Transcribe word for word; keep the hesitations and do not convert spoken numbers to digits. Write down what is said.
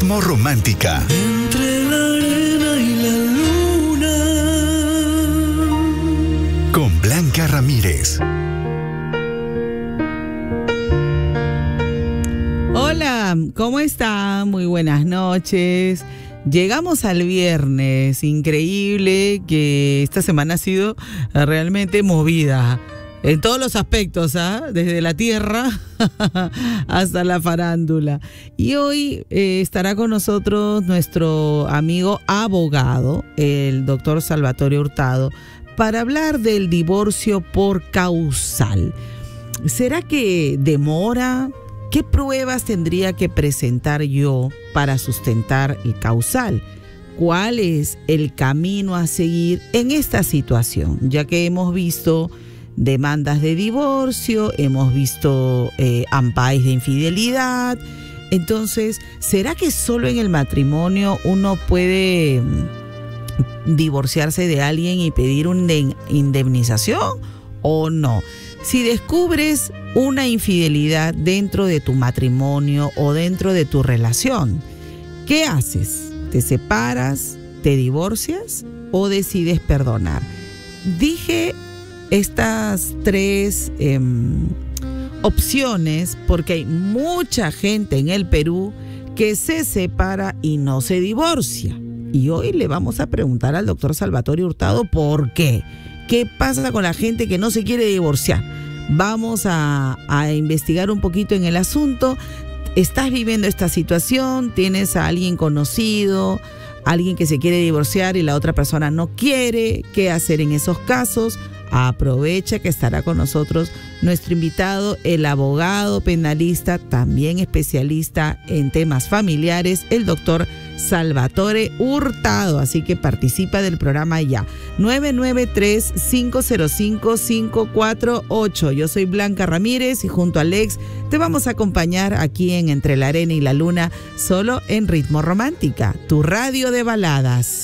Ritmo Romántica. Entre la arena y la luna. Con Blanca Ramírez. Hola, ¿cómo están? Muy buenas noches. Llegamos al viernes. Increíble que esta semana ha sido realmente movida en todos los aspectos, ¿ah? Desde la tierra hasta la farándula. Y hoy eh, estará con nosotros nuestro amigo abogado, el doctor Salvatore Hurtado, para hablar del divorcio por causal. ¿Será que demora? ¿Qué pruebas tendría que presentar yo para sustentar el causal? ¿Cuál es el camino a seguir en esta situación? Ya que hemos visto demandas de divorcio, hemos visto eh, amparos de infidelidad. Entonces, ¿será que solo en el matrimonio uno puede divorciarse de alguien y pedir una indemnización o no? Si descubres una infidelidad dentro de tu matrimonio o dentro de tu relación, ¿qué haces? ¿Te separas, te divorcias o decides perdonar? Dije estas tres eh, opciones porque hay mucha gente en el Perú que se separa y no se divorcia. Y hoy le vamos a preguntar al doctor Salvatore Hurtado por qué. ¿Qué pasa con la gente que no se quiere divorciar? Vamos a, a investigar un poquito en el asunto. ¿Estás viviendo esta situación? ¿Tienes a alguien conocido? ¿Alguien que se quiere divorciar y la otra persona no quiere? ¿Qué hacer en esos casos? Aprovecha que estará con nosotros nuestro invitado, el abogado penalista, también especialista en temas familiares, el doctor Salvatore Hurtado. Así que participa del programa ya. nueve nueve tres, cinco cero cinco, cinco cuatro ocho. Yo soy Blanca Ramírez y junto a Alex te vamos a acompañar aquí en Entre la Arena y la Luna, solo en Ritmo Romántica, tu radio de baladas.